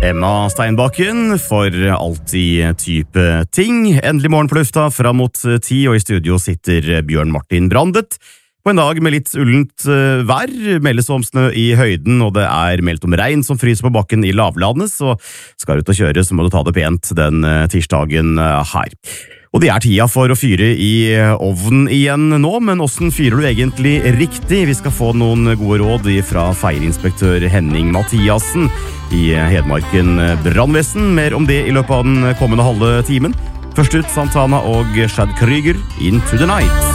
Emma Steinbakken for alltid type ting. Endelig morgen på lufta fram mot 10, og i studio sitter Bjørn Martin Brandet. På en dag med litt ullent vær, meldes om snø i høyden, og det er meldt om regn som fryser på bakken i lavlandet, så skal du ut og kjøre, så må du ta det pent den tirsdagen her. Og det er tida for å fyre i ovnen igjen nå, men hvordan fyrer du egentlig riktig? Vi skal få noen gode råd fra feirinspektør Henning Mathiassen i Hedmarken Brannvesen. Mer om det i løpet av den kommende halve timen. Først ut Santana og Chad Krüger, Into the Night.